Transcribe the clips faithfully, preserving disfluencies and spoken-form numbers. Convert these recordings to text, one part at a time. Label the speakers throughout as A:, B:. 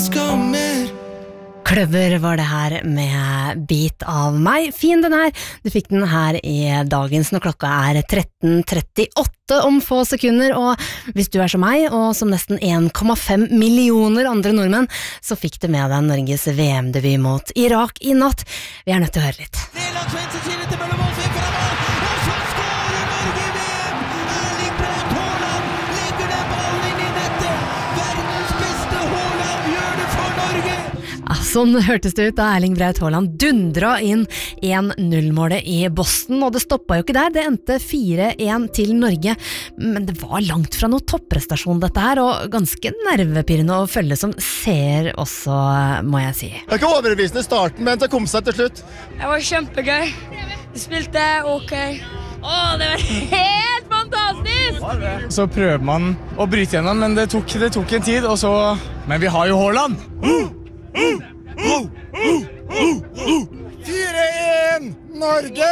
A: Kløver var det her med Bit av meg. Fin den her. Du fikk den her i dagens når klokka er tretten trettiåtte om få sekunder, og hvis du er som meg, og som nesten en komma fem millioner andre nordmenn, så fikk du med deg Norges V M-debut mot Irak i natt. Vi er nødt til å høre litt. Sånn hørtes det ut da Erling Braut Haaland dundra inn en null-målet i Boston, og det stoppet jo ikke der, det endte fire en til Norge, men det var langt fra noe topprestasjon dette her, og ganske nervepirrende å følge som ser også, må jeg si.
B: Det var ikke overbevisende starten, men det kom seg til slutt.
C: Det var kjempegøy, vi spilte ok. Åh, det var helt fantastisk!
D: Så prøver man å bryte gjennom, men det tok, det tok en tid, og så... Men vi har jo Haaland! Uh! Uh! Uh, uh, uh, uh.
B: fire en Norge!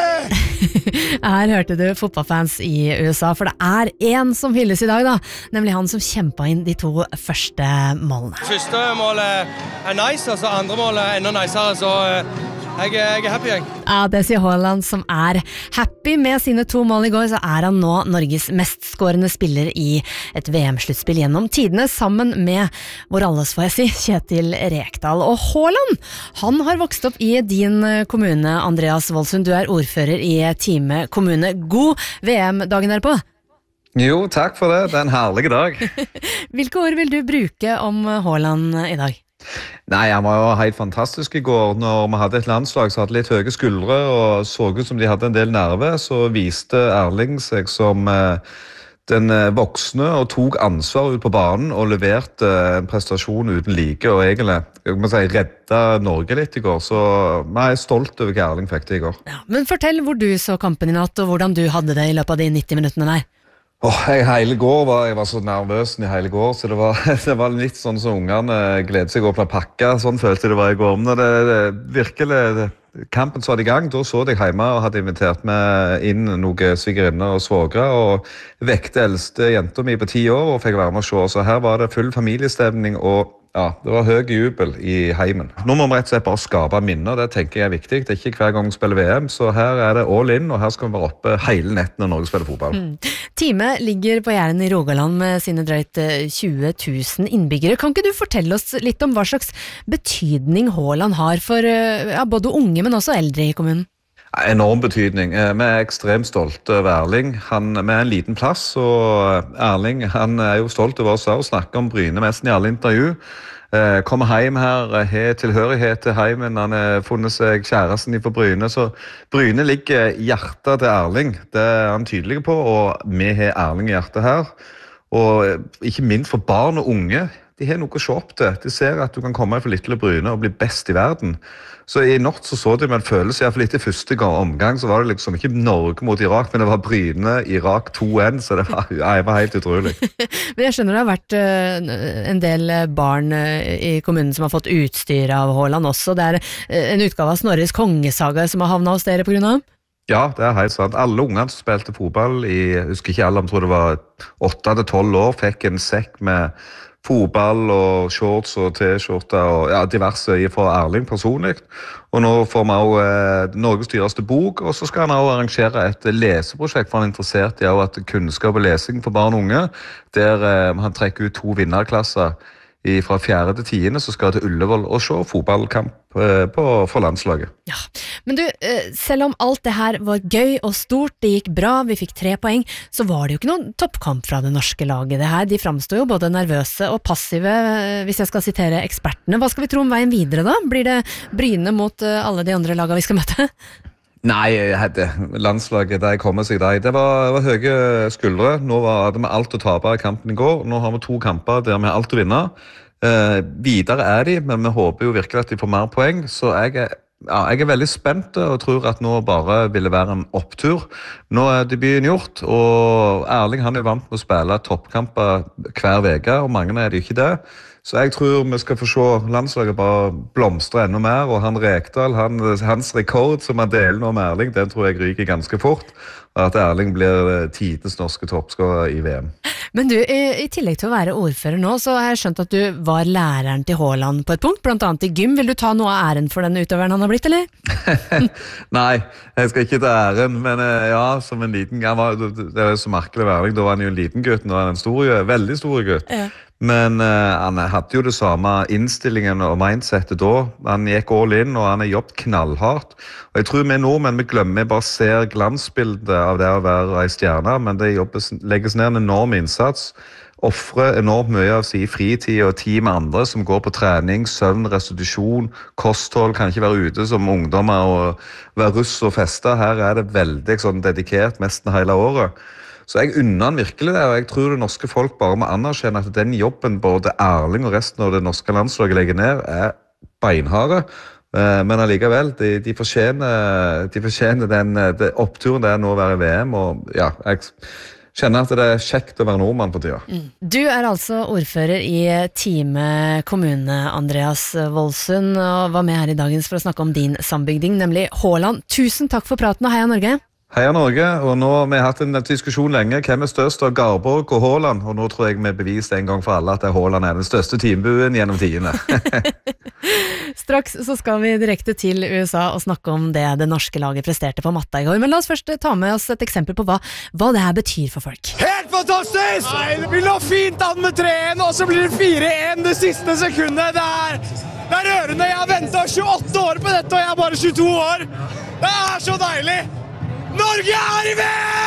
A: Her hørte du fotballfans i U S A, for det er en som hylles i dag da, nemlig han som kjempet inn de to første målene.
E: Første målet er nice, og så andre målet er enda nicere, så jeg, jeg er happy, jeg.
A: Ja, det sier Haaland som er happy med sine to mål i går, så er han nå Norges mest skårende spiller i et V M-sluttspill gjennom tidene, sammen med vår alles, får jeg si, Kjetil Rekdal. Og Haaland, han har vokst opp i din kommune, Andreas Voldsund. Du er ordfører i Time kommune. God V M-dagen der på!
F: Jo, takk for det. Det er en herlig dag.
A: Hvilke ord vil du bruke om Haaland i dag?
F: Nei, han var jo helt fantastisk i går. Når vi hadde et landslag som hadde litt høye skuldre og så ut som de hadde en del nerve, så viste Erling seg som eh, den voksne og tok ansvar ut på banen og leverte en prestasjon uten like, og egentlig jeg må si, redda Norge litt i går. Så jeg er stolt over hva Erling fikk det i går.
A: Ja, men fortell hvor du så kampen i natt, og hvordan du hadde det i løpet av de nitti minuttene der.
F: Oh, jeg, hele går var, jeg var så nervøs i hele går, så det var, det var litt sånn som ungene gleder seg å åpne pakka, sånn følte jeg det var i går. Men det, det virkelig, det, kampen så hadde i gang, da så jeg hjemme og hadde invitert meg inn noen svigerinner og svågre, og vekte eldste jenta mi på ti år og fikk være med å se. Så her var det full familiestemning, og ja, det var høy jubel i heimen. Nå må vi rett og slett bare skape minner, det tenker jeg er viktig. Det er ikke hver gang vi spiller V M, så her er det all in, og her skal vi være oppe hele netten når Norge spiller fotball.
A: Mm. Time ligger på Jæren i Rogaland med sine drøyt tjue tusen innbyggere. Kan ikke du fortelle oss litt om hva slags betydning Haaland har for ja, både unge, men også eldre i kommunen?
F: Enorm betydning. Vi er ekstremt stolte over Erling. Han er en liten plass, og Erling han er jo stolt over oss og snakker om Bryne nesten i alle intervju. Kommer hjem her, har tilhørighet til heimen, han har funnet seg kjæresten i for Bryne, så Bryne ligger i hjertet til Erling. Det er han tydelig på, og vi har Erling i hjertet her. Og ikke minst for barn og unge, de har noe å se opp til. De ser at du kan komme fra Lille Bryne og bli best i verden. Så i natt så så de med en følelse, i hvert fall etter første omgang, så var det liksom ikke Norge mot Irak, men det var Bryne, Irak to en, så det var, ja, det var helt utrolig.
A: Men jeg skjønner det har vært uh, en del barn uh, i kommunen som har fått utstyr av Haaland også. Det er uh, en utgave av Snorres kongesaga som har havnet hos dere på grunn av ham?
F: Ja, det er helt sant. Alle ungene som spilte fotball i, jeg husker ikke alle, jeg tror det var åtte til tolv år, fikk en sekk med fotball og shorts og t-skjorter og ja, diverse fra Erling personlig. Og nå får vi også eh, Norges dyreste bok, og så skal han også arrangere et leseprosjekt for han er interessert i at kunnskap og lesing for barn og unge, der eh, han trekker ut to vinnerklasser i, fra fjerde til tiende, så skal til Ullevål og se fotballkamp eh, på, for landslaget.
A: Ja, men du, eh, selv om alt det her var gøy og stort, det gikk bra, vi fikk tre poeng, så var det jo ikke noen toppkamp fra det norske laget det her. De fremstod jo både nervøse og passive, eh, hvis jeg skal sitere ekspertene. Hva skal vi tro om veien videre da? Blir det Bryne mot eh, alle de andre lagene vi skal møte?
F: Nei, det, landslaget der kommer seg der. Det var, det var høye skuldre. Nå var det med alt å tape i kampen i går. Nå har vi to kamper der vi har alt å vinne. Eh, videre er de, men vi håper jo virkelig at de får mer poeng. Så jeg er, ja, jeg er veldig spent og tror at nå bare vil det være en opptur. Nå er debuten gjort, og Erling han er vant med å spille toppkamper hver veke, og mange er det ikke det. Så jeg tror vi skal få se landslaget bare blomstre enda mer, og han Rekdal, han, hans rekord som han deler nå med Erling, den tror jeg ryker ganske fort, og at Erling blir tidens norske toppskårer i V M.
A: Men du, i, i tillegg til å være ordfører nå, så har jeg skjønt at du var læreren til Haaland på et punkt, blant annet i gym. Vil du ta noe av æren for den utøveren han har blitt, eller?
F: Nei, jeg skal ikke ta æren, men ja, som en liten, han var, det er jo så merkelig med Erling, da var han jo en liten gutt, nå er han en stor, veldig stor gutt. Ja. Men uh, han hadde jo det samme innstillingen og mindsetet da. Han gikk all in, og han har jobbet knallhardt. Og jeg tror vi nordmenn, vi glemmer, vi bare ser glansbildet av det å være en stjerne, men det jobbes, legges ned en enorm innsats. Offrer enormt mye av sin fritid og tid med andre som går på trening, søvn, restitusjon, kosthold, kan ikke være ute som ungdommer og være russ og feste. Her er det veldig sånn, dedikert nesten hele året. Så jeg unner han virkelig det, og jeg tror det norske folk bare må anerkjenne at den jobben både Erling og resten av det norske landslaget legger ned er beinharde. Men allikevel, de, de fortjener, de fortjener den det, oppturen det er nå å være i V M, og ja, jeg kjenner at det er kjekt å være nordmann på tida.
A: Mm. Du er altså ordfører i Time kommune, Andreas Voldsund, og var med her i dagens for å snakke om din sambygding, nemlig Haaland. Tusen takk for praten, og heia Norge!
F: Heia Norge, og nå har vi hatt en diskusjon lenge. Hvem er størst av Garborg og Haaland? Og nå tror jeg vi beviste en gang for alle at Haaland er den største teambuen gjennom tidene.
A: Straks så skal vi direkte til U S A og snakke om det det norske laget presterte på matta i går. Men la oss først ta med oss et eksempel på hva, hva det her betyr for folk.
D: Helt fantastisk! Nei, vi lå fint an med tre en, og så blir det fire en det siste sekundet. Det er, det er rørende. Jeg har ventet tjueåtte år på dette, og jeg er bare tjueto år. Det er så deilig! Norge er i V M!